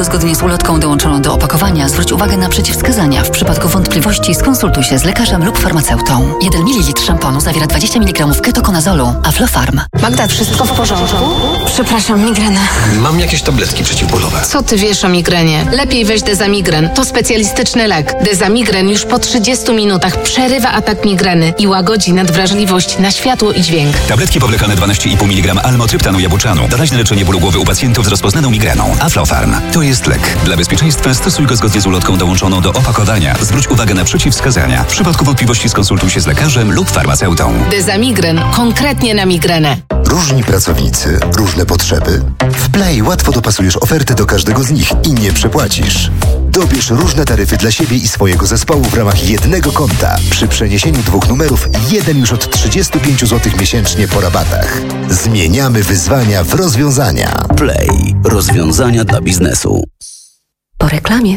Zgodnie z ulotką dołączoną do opakowania zwróć uwagę na przeciwwskazania. W przypadku wątpliwości skonsultuj się z lekarzem lub farmaceutą. 1 ml szamponu zawiera 20 mg ketokonazolu. Aflofarm. Magda, wszystko w porządku? Przepraszam, migrena. Mam jakieś tabletki przeciwbólowe. Co ty wiesz o migrenie? Lepiej weź Dezamigren. To specjalistyczny lek. Dezamigren już po 30 minutach przerywa atak migreny i łagodzi nadwrażliwość na światło i dźwięk. Tabletki powlekane 12,5 mg almotryptanu jabłczanu. Doraźne leczenie bólu głowy u pacjentów z rozpoznaną migreną. Aflofarm. To jest lek. Dla bezpieczeństwa stosuj go zgodnie z ulotką dołączoną do opakowania. Zwróć uwagę na przeciwwskazania. W przypadku wątpliwości skonsultuj się z lekarzem lub farmaceutą. Dezamigren. Konkretnie na migrenę. Różni pracownicy, różne potrzeby? W Play łatwo dopasujesz ofertę do każdego z nich i nie przepłacisz. Dobierz różne taryfy dla siebie i swojego zespołu w ramach jednego konta. Przy przeniesieniu 2 numerów, jeden już od 35 zł miesięcznie po rabatach. Zmieniamy wyzwania w rozwiązania. Play. Rozwiązania dla biznesu. Po reklamie.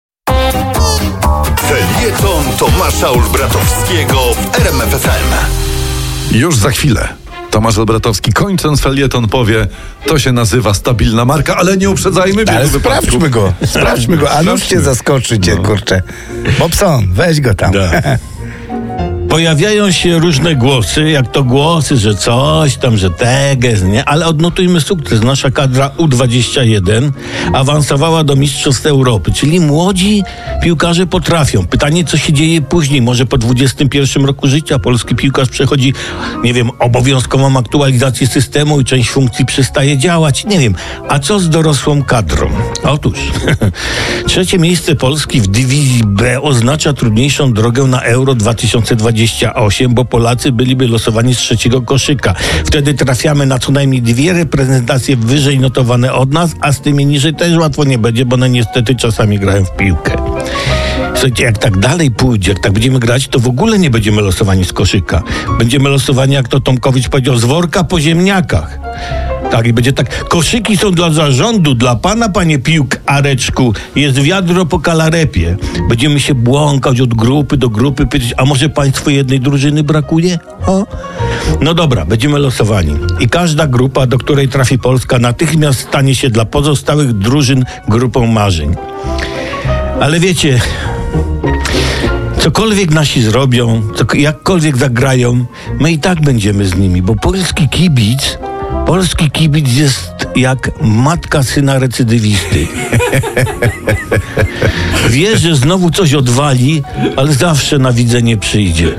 Felieton Tomasza Olbratowskiego w RMF FM. Już za chwilę Tomasz Olbratowski, kończąc felieton, powie: to się nazywa stabilna marka, ale nie uprzedzajmy biegu wypadków. Sprawdźmy go, a nuż cię zaskoczy cię, kurczę. Bobson, weź go tam. Pojawiają się różne głosy, jak to głosy, że coś tam, że teges, nie? Ale odnotujmy sukces. Nasza kadra U21 awansowała do Mistrzostw Europy, czyli młodzi piłkarze potrafią. Pytanie, co się dzieje później? Może po 21 roku życia polski piłkarz przechodzi, nie wiem, obowiązkową aktualizację systemu i część funkcji przestaje działać. Nie wiem. A co z dorosłą kadrą? Otóż trzecie miejsce Polski w dywizji B oznacza trudniejszą drogę na Euro 2028, bo Polacy byliby losowani z trzeciego koszyka. Wtedy trafiamy na co najmniej 2 reprezentacje wyżej notowane od nas, a z tymi niżej też łatwo nie będzie, bo one niestety czasami grają w piłkę. Słuchajcie, jak tak dalej pójdzie, jak tak będziemy grać, to w ogóle nie będziemy losowani z koszyka. Będziemy losowani, jak to Tomkowicz powiedział, z worka po ziemniakach. Tak, i będzie tak: koszyki są dla zarządu, dla pana, panie piłkareczku, jest wiadro po kalarepie. Będziemy się błąkać od grupy do grupy, pytać: a może państwu jednej drużyny brakuje? O. No dobra, będziemy losowani. I każda grupa, do której trafi Polska, natychmiast stanie się dla pozostałych drużyn grupą marzeń. Ale wiecie, cokolwiek nasi zrobią, jakkolwiek zagrają, my i tak będziemy z nimi, bo polski kibic jest jak matka syna recydywisty. Wie, że znowu coś odwali, ale zawsze na widzenie przyjdzie.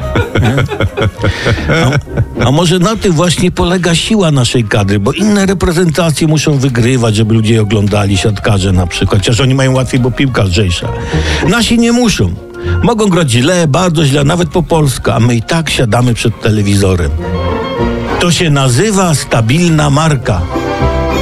A może na tym właśnie polega siła naszej kadry, bo inne reprezentacje muszą wygrywać, żeby ludzie oglądali, siatkarze na przykład, chociaż oni mają łatwiej, bo piłka lżejsza. Nasi nie muszą. Mogą grać źle, bardzo źle, nawet po polsku, a my i tak siadamy przed telewizorem. To się nazywa stabilna marka.